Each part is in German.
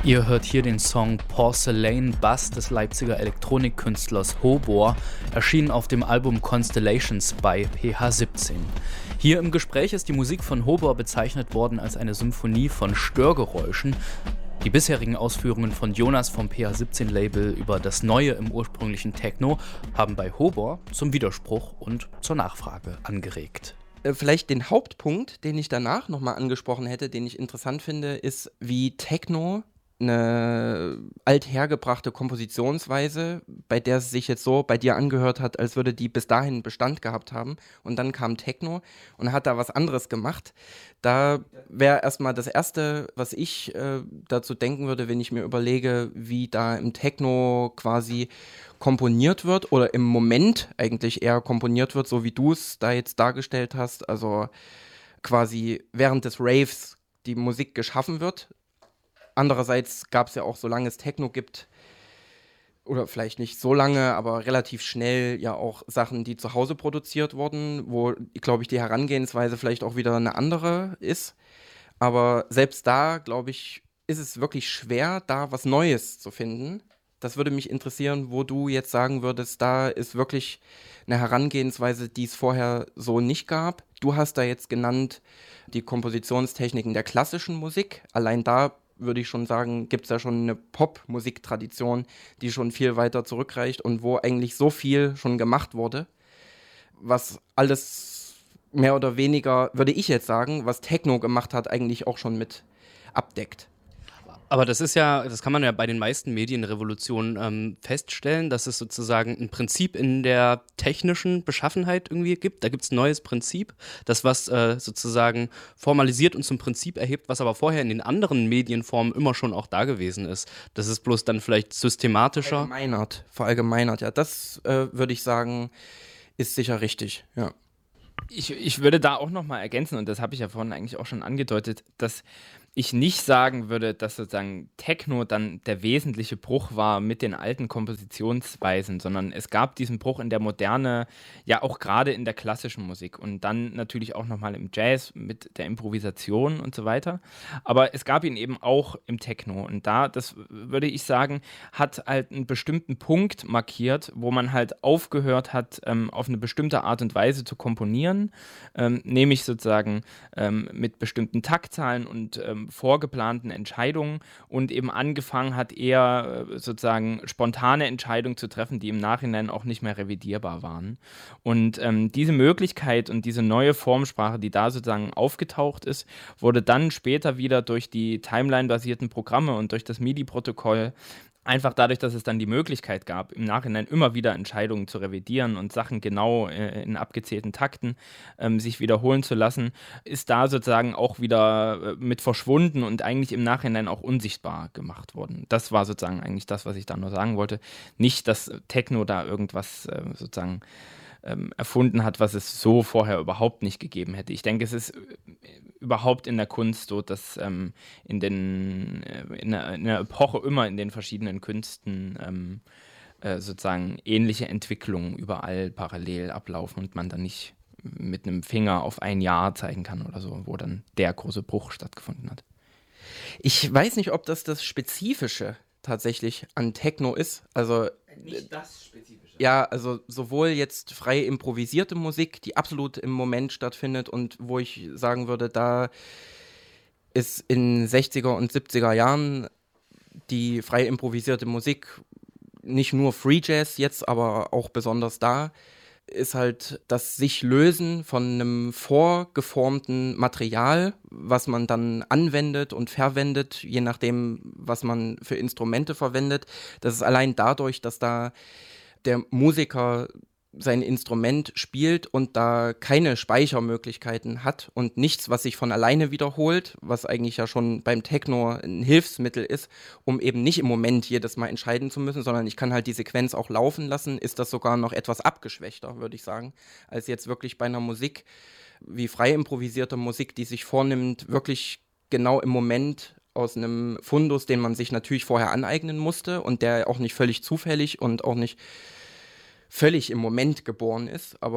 Ihr hört hier den Song Porcelain Bass des Leipziger Elektronikkünstlers Hobor, erschienen auf dem Album Constellations bei PH17. Hier im Gespräch ist die Musik von Hobor bezeichnet worden als eine Symphonie von Störgeräuschen. Die bisherigen Ausführungen von Jonas vom PH17-Label über das Neue im ursprünglichen Techno haben bei Hobor zum Widerspruch und zur Nachfrage angeregt. Vielleicht den Hauptpunkt, den ich danach nochmal angesprochen hätte, den ich interessant finde, ist, wie Techno eine althergebrachte Kompositionsweise, bei der es sich jetzt so bei dir angehört hat, als würde die bis dahin Bestand gehabt haben. Und dann kam Techno und hat da was anderes gemacht. Da wäre erstmal das Erste, was ich dazu denken würde, wenn ich mir überlege, wie da im Techno quasi komponiert wird oder im Moment eigentlich eher komponiert wird, so wie du es da jetzt dargestellt hast. Also quasi während des Raves die Musik geschaffen wird. Andererseits gab es ja auch, solange es Techno gibt, oder vielleicht nicht so lange, aber relativ schnell ja auch Sachen, die zu Hause produziert wurden, wo, glaube ich, die Herangehensweise vielleicht auch wieder eine andere ist. Aber selbst da, glaube ich, ist es wirklich schwer, da was Neues zu finden. Das würde mich interessieren, wo du jetzt sagen würdest, da ist wirklich eine Herangehensweise, die es vorher so nicht gab. Du hast da jetzt genannt die Kompositionstechniken der klassischen Musik. Allein da würde ich schon sagen, gibt es ja schon eine Pop-Musiktradition, die schon viel weiter zurückreicht und wo eigentlich so viel schon gemacht wurde, was alles mehr oder weniger, würde ich jetzt sagen, was Techno gemacht hat, eigentlich auch schon mit abdeckt. Aber das kann man ja bei den meisten Medienrevolutionen feststellen, dass es sozusagen ein Prinzip in der technischen Beschaffenheit irgendwie gibt. Da gibt es ein neues Prinzip, das was sozusagen formalisiert und zum Prinzip erhebt, was aber vorher in den anderen Medienformen immer schon auch da gewesen ist. Das ist bloß dann vielleicht systematischer. Verallgemeinert, ja. Das würde ich sagen, ist sicher richtig, ja. Ich würde da auch nochmal ergänzen, und das habe ich ja vorhin eigentlich auch schon angedeutet, dass ich nicht sagen würde, dass sozusagen Techno dann der wesentliche Bruch war mit den alten Kompositionsweisen, sondern es gab diesen Bruch in der Moderne, ja auch gerade in der klassischen Musik und dann natürlich auch nochmal im Jazz mit der Improvisation und so weiter. Aber es gab ihn eben auch im Techno und da, das würde ich sagen, hat halt einen bestimmten Punkt markiert, wo man halt aufgehört hat, auf eine bestimmte Art und Weise zu komponieren, nämlich sozusagen mit bestimmten Taktzahlen und vorgeplanten Entscheidungen und eben angefangen hat, eher sozusagen spontane Entscheidungen zu treffen, die im Nachhinein auch nicht mehr revidierbar waren. Und diese Möglichkeit und diese neue Formsprache, die da sozusagen aufgetaucht ist, wurde dann später wieder durch die Timeline-basierten Programme und durch das MIDI-Protokoll einfach dadurch, dass es dann die Möglichkeit gab, im Nachhinein immer wieder Entscheidungen zu revidieren und Sachen genau in abgezählten Takten sich wiederholen zu lassen, ist da sozusagen auch wieder mit verschwunden und eigentlich im Nachhinein auch unsichtbar gemacht worden. Das war sozusagen eigentlich das, was ich da nur sagen wollte. Nicht, dass Techno da irgendwas sozusagen erfunden hat, was es so vorher überhaupt nicht gegeben hätte. Ich denke, es ist überhaupt in der Kunst so, dass in der Epoche immer in den verschiedenen Künsten sozusagen ähnliche Entwicklungen überall parallel ablaufen und man dann nicht mit einem Finger auf ein Jahr zeigen kann oder so, wo dann der große Bruch stattgefunden hat. Ich weiß nicht, ob das Spezifische tatsächlich an Techno ist. Also Nicht das Spezifische. ja, also sowohl jetzt frei improvisierte Musik, die absolut im Moment stattfindet und wo ich sagen würde, da ist in 60er und 70er Jahren die frei improvisierte Musik, nicht nur Free Jazz jetzt, aber auch besonders da, ist halt das sich lösen von einem vorgeformten Material, was man dann anwendet und verwendet, je nachdem, was man für Instrumente verwendet. Das ist allein dadurch, dass da der Musiker sein Instrument spielt und da keine Speichermöglichkeiten hat und nichts, was sich von alleine wiederholt, was eigentlich ja schon beim Techno ein Hilfsmittel ist, um eben nicht im Moment jedes Mal entscheiden zu müssen, sondern ich kann halt die Sequenz auch laufen lassen, ist das sogar noch etwas abgeschwächter, würde ich sagen, als jetzt wirklich bei einer Musik wie frei improvisierter Musik, die sich vornimmt, wirklich genau im Moment aus einem Fundus, den man sich natürlich vorher aneignen musste und der auch nicht völlig zufällig und auch nicht völlig im Moment geboren ist, aber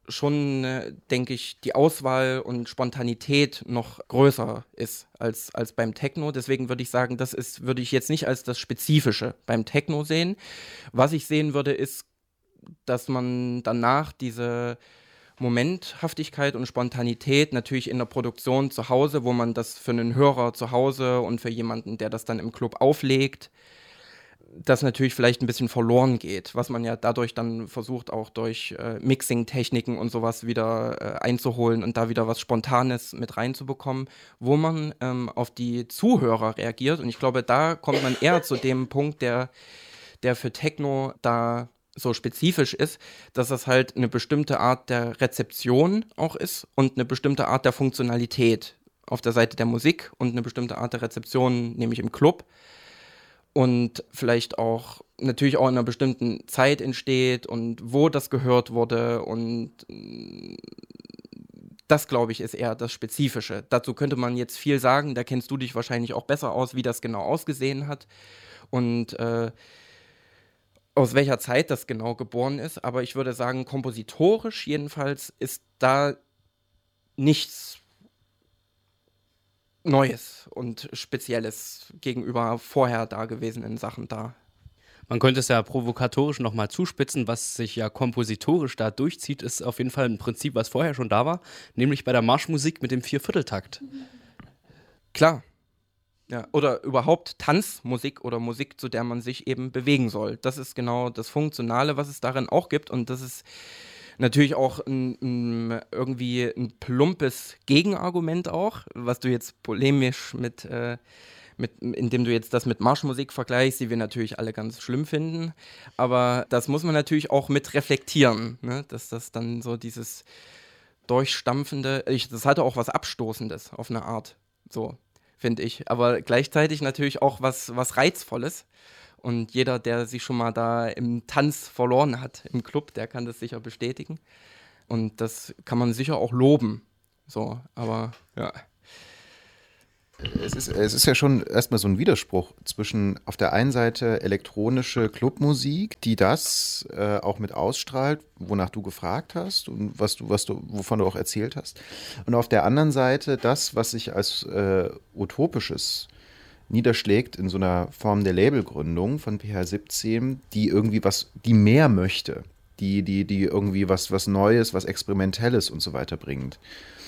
schon, denke ich, die Auswahl und Spontanität noch größer ist als beim Techno. Deswegen würde ich sagen, würde ich jetzt nicht als das Spezifische beim Techno sehen. Was ich sehen würde, ist, dass man danach diese Momenthaftigkeit und Spontanität natürlich in der Produktion zu Hause, wo man das für einen Hörer zu Hause und für jemanden, der das dann im Club auflegt, das natürlich vielleicht ein bisschen verloren geht, was man ja dadurch dann versucht, auch durch Mixing-Techniken und sowas wieder einzuholen und da wieder was Spontanes mit reinzubekommen, wo man auf die Zuhörer reagiert. Und ich glaube, da kommt man eher zu dem Punkt, der für Techno da so spezifisch ist, dass das halt eine bestimmte Art der Rezeption auch ist und eine bestimmte Art der Funktionalität auf der Seite der Musik und eine bestimmte Art der Rezeption, nämlich im Club. Und vielleicht auch natürlich auch in einer bestimmten Zeit entsteht und wo das gehört wurde. Und das, glaube ich, ist eher das Spezifische. Dazu könnte man jetzt viel sagen, da kennst du dich wahrscheinlich auch besser aus, wie das genau ausgesehen hat und aus welcher Zeit das genau geboren ist. Aber ich würde sagen, kompositorisch jedenfalls ist da nichts Neues und Spezielles gegenüber vorher dagewesenen Sachen da. Man könnte es ja provokatorisch nochmal zuspitzen, was sich ja kompositorisch da durchzieht, ist auf jeden Fall ein Prinzip, was vorher schon da war, nämlich bei der Marschmusik mit dem Viervierteltakt. Klar. Ja, oder überhaupt Tanzmusik oder Musik, zu der man sich eben bewegen soll. Das ist genau das Funktionale, was es darin auch gibt. Und das ist natürlich auch irgendwie ein plumpes Gegenargument auch, was du jetzt polemisch indem du jetzt das mit Marschmusik vergleichst, die wir natürlich alle ganz schlimm finden. Aber das muss man natürlich auch mit reflektieren, ne? Dass das dann so dieses Durchstampfende, das hatte auch was Abstoßendes auf eine Art, so, finde ich. Aber gleichzeitig natürlich auch was Reizvolles. Und jeder, der sich schon mal da im Tanz verloren hat, im Club, der kann das sicher bestätigen. Und das kann man sicher auch loben. So, aber ja. Es ist ja schon erstmal so ein Widerspruch zwischen auf der einen Seite elektronische Clubmusik, die das auch mit ausstrahlt, wonach du gefragt hast und wovon du auch erzählt hast. Und auf der anderen Seite das, was sich als Utopisches niederschlägt in so einer Form der Labelgründung von PH17, die irgendwie die mehr möchte, die irgendwie was Neues, was Experimentelles und so weiter bringt.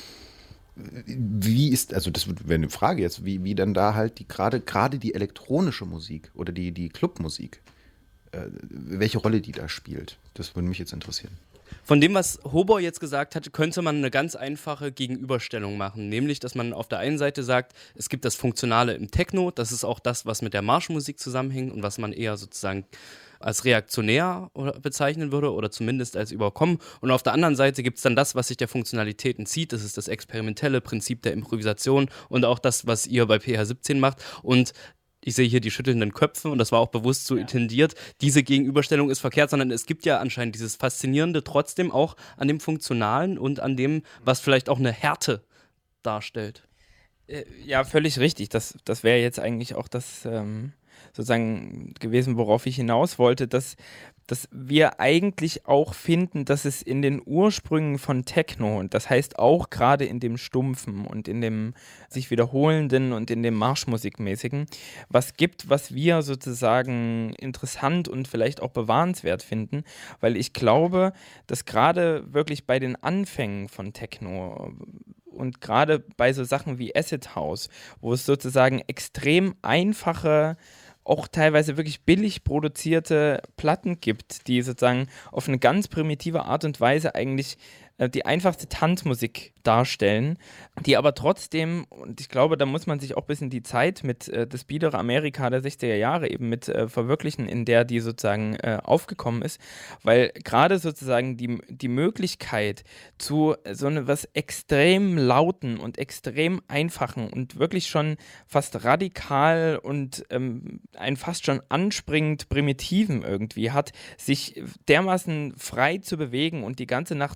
Wie ist, also das wäre eine Frage jetzt, wie dann da halt gerade die elektronische Musik oder die Clubmusik, welche Rolle die da spielt, das würde mich jetzt interessieren. Von dem, was Hobor jetzt gesagt hat, könnte man eine ganz einfache Gegenüberstellung machen. Nämlich, dass man auf der einen Seite sagt, es gibt das Funktionale im Techno, das ist auch das, was mit der Marschmusik zusammenhängt und was man eher sozusagen als reaktionär bezeichnen würde oder zumindest als überkommen. Und auf der anderen Seite gibt es dann das, was sich der Funktionalität entzieht. Das ist das experimentelle Prinzip der Improvisation und auch das, was ihr bei PH17 macht. Und ich sehe hier die schüttelnden Köpfe und das war auch bewusst so intendiert. Diese Gegenüberstellung ist verkehrt, sondern es gibt ja anscheinend dieses Faszinierende trotzdem auch an dem Funktionalen und an dem, was vielleicht auch eine Härte darstellt. Ja, völlig richtig. Das wäre jetzt eigentlich auch das sozusagen gewesen, worauf ich hinaus wollte, dass wir eigentlich auch finden, dass es in den Ursprüngen von Techno, und das heißt auch gerade in dem Stumpfen und in dem sich wiederholenden und in dem Marschmusikmäßigen, was gibt, was wir sozusagen interessant und vielleicht auch bewahrenswert finden, weil ich glaube, dass gerade wirklich bei den Anfängen von Techno und gerade bei so Sachen wie Acid House, wo es sozusagen extrem einfache, auch teilweise wirklich billig produzierte Platten gibt, die sozusagen auf eine ganz primitive Art und Weise eigentlich die einfachste Tanzmusik darstellen, die aber trotzdem, und ich glaube, da muss man sich auch ein bisschen die Zeit mit das biedere Amerika der 60er Jahre eben mit verwirklichen, in der die sozusagen aufgekommen ist, weil gerade sozusagen die Möglichkeit zu so was extrem lauten und extrem einfachen und wirklich schon fast radikal und ein fast schon anspringend primitiven irgendwie hat, sich dermaßen frei zu bewegen und die ganze Nacht durchzutanzen,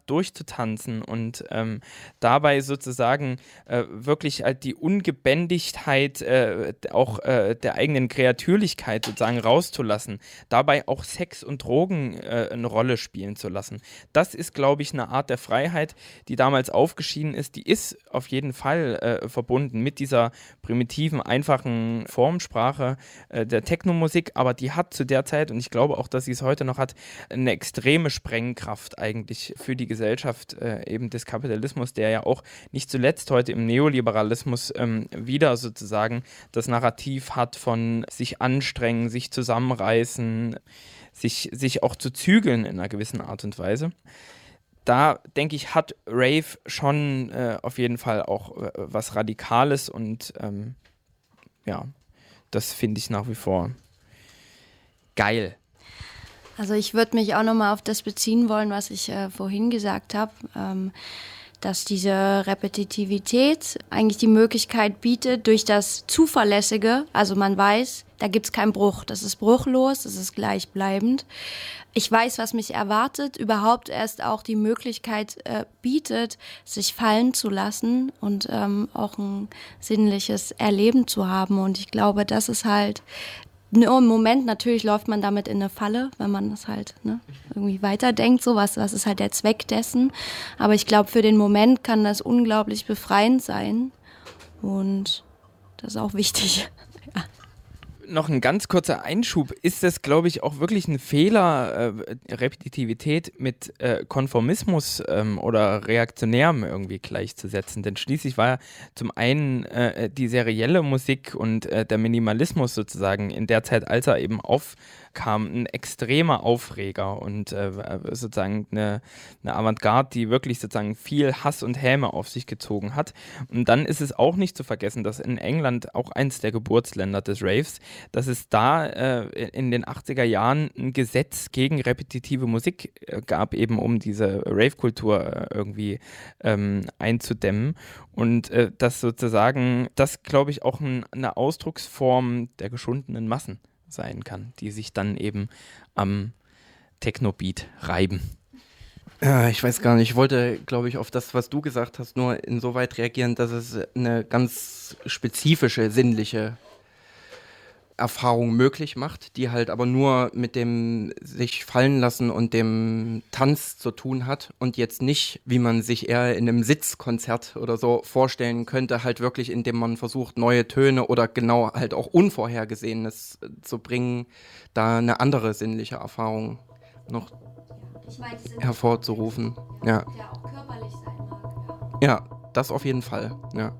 mitzutanzen und dabei sozusagen wirklich halt die Ungebändigtheit auch der eigenen Kreatürlichkeit sozusagen rauszulassen, dabei auch Sex und Drogen eine Rolle spielen zu lassen. Das ist, glaube ich, eine Art der Freiheit, die damals aufgeschieden ist. Die ist auf jeden Fall verbunden mit dieser primitiven, einfachen Formsprache der Technomusik, aber die hat zu der Zeit, und ich glaube auch, dass sie es heute noch hat, eine extreme Sprengkraft eigentlich für die Gesellschaft eben des Kapitalismus, der ja auch nicht zuletzt heute im Neoliberalismus wieder sozusagen das Narrativ hat von sich anstrengen, sich zusammenreißen, sich auch zu zügeln in einer gewissen Art und Weise. Da, denke ich, hat Rave schon auf jeden Fall auch was Radikales und ja, das finde ich nach wie vor geil. Also ich würde mich auch nochmal auf das beziehen wollen, was ich vorhin gesagt habe, dass diese Repetitivität eigentlich die Möglichkeit bietet, durch das Zuverlässige, also man weiß, da gibt es keinen Bruch, das ist bruchlos, das ist gleichbleibend. Ich weiß, was mich erwartet, überhaupt erst auch die Möglichkeit bietet, sich fallen zu lassen und auch ein sinnliches Erleben zu haben. Und ich glaube, das ist halt, nur im Moment natürlich läuft man damit in eine Falle, wenn man das halt irgendwie weiterdenkt, so was ist halt der Zweck dessen. Aber ich glaube, für den Moment kann das unglaublich befreiend sein und das ist auch wichtig. Ja. Noch ein ganz kurzer Einschub. Ist das, glaube ich, auch wirklich ein Fehler, Repetitivität mit Konformismus oder Reaktionärem irgendwie gleichzusetzen? Denn schließlich war ja zum einen die serielle Musik und der Minimalismus sozusagen in der Zeit, als er eben aufkam, ein extremer Aufreger und sozusagen eine Avantgarde, die wirklich sozusagen viel Hass und Häme auf sich gezogen hat. Und dann ist es auch nicht zu vergessen, dass in England, auch eins der Geburtsländer des Raves, dass es da in den 80er Jahren ein Gesetz gegen repetitive Musik gab, eben um diese Rave-Kultur irgendwie einzudämmen. Und das sozusagen, das glaube ich auch eine Ausdrucksform der geschundenen Massen sein kann, die sich dann eben am Techno-Beat reiben. Ja, ich weiß gar nicht. Ich wollte, glaube ich, auf das, was du gesagt hast, nur insoweit reagieren, dass es eine ganz spezifische sinnliche Erfahrung möglich macht, die halt aber nur mit dem sich fallen lassen und dem Tanz zu tun hat und jetzt nicht, wie man sich eher in einem Sitzkonzert oder so vorstellen könnte, halt wirklich, indem man versucht, neue Töne oder genau halt auch Unvorhergesehenes zu bringen, da eine andere sinnliche Erfahrung noch hervorzurufen. Ja. Der auch körperlich sein mag. Ja, das auf jeden Fall, ja.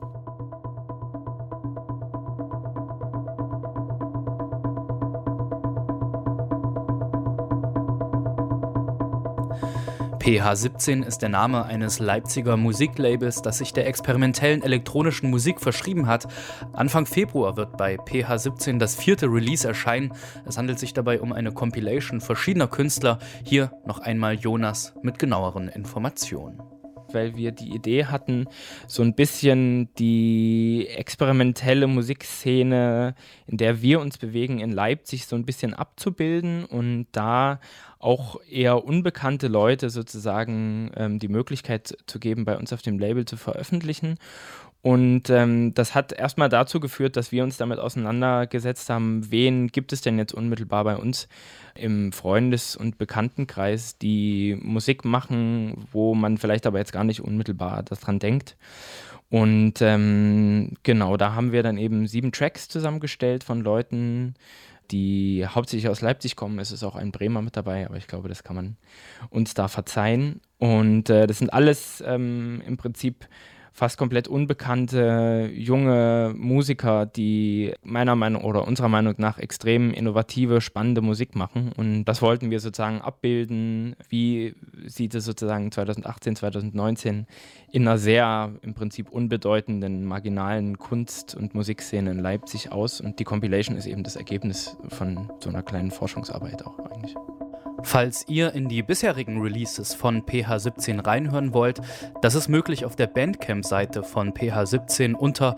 PH17 ist der Name eines Leipziger Musiklabels, das sich der experimentellen elektronischen Musik verschrieben hat. Anfang Februar wird bei PH17 das 4. Release erscheinen. Es handelt sich dabei um eine Compilation verschiedener Künstler. Hier noch einmal Jonas mit genaueren Informationen. Weil wir die Idee hatten, so ein bisschen die experimentelle Musikszene, in der wir uns bewegen, in Leipzig so ein bisschen abzubilden und da auch eher unbekannte Leute sozusagen die Möglichkeit zu geben, bei uns auf dem Label zu veröffentlichen. Und das hat erstmal dazu geführt, dass wir uns damit auseinandergesetzt haben, wen gibt es denn jetzt unmittelbar bei uns im Freundes- und Bekanntenkreis, die Musik machen, wo man vielleicht aber jetzt gar nicht unmittelbar daran denkt. Und genau, da haben wir dann eben 7 Tracks zusammengestellt von Leuten, die hauptsächlich aus Leipzig kommen. Es ist auch ein Bremer mit dabei, aber ich glaube, das kann man uns da verzeihen. Und das sind alles im Prinzip fast komplett unbekannte junge Musiker, die meiner Meinung oder unserer Meinung nach extrem innovative, spannende Musik machen. Und das wollten wir sozusagen abbilden. Wie sieht es sozusagen 2018, 2019 in einer sehr im Prinzip unbedeutenden, marginalen Kunst- und Musikszene in Leipzig aus? Und die Compilation ist eben das Ergebnis von so einer kleinen Forschungsarbeit auch eigentlich. Falls ihr in die bisherigen Releases von PH17 reinhören wollt, das ist möglich auf der Bandcamp-Seite von PH17 unter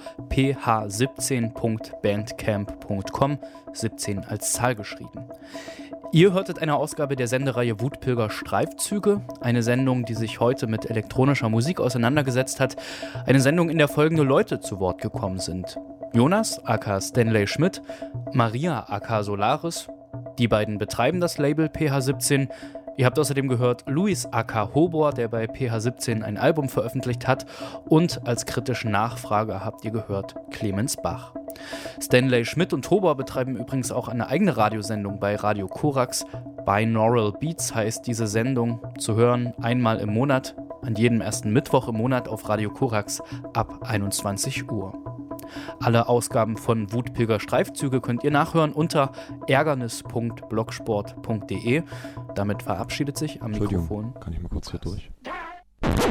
ph17.bandcamp.com, 17 als Zahl geschrieben. Ihr hörtet eine Ausgabe der Sendereihe Wutpilger Streifzüge, eine Sendung, die sich heute mit elektronischer Musik auseinandergesetzt hat, eine Sendung, in der folgende Leute zu Wort gekommen sind: Jonas aka Stanley Schmidt, Maria aka Solaris. Die beiden betreiben das Label PH17. Ihr habt außerdem gehört Luis aka Hobor, der bei PH17 ein Album veröffentlicht hat. Und als kritischen Nachfrager habt ihr gehört Clemens Bach. Stanley Schmidt und Hobor betreiben übrigens auch eine eigene Radiosendung bei Radio Korax. Binaural Beats heißt diese Sendung, zu hören einmal im Monat, an jedem ersten Mittwoch im Monat auf Radio Korax ab 21 Uhr. Alle Ausgaben von Wutpilger Streifzüge könnt ihr nachhören unter ärgernis.blogsport.de. Damit verabschiedet sich am Mikrofon. Kann ich mal kurz hier durch?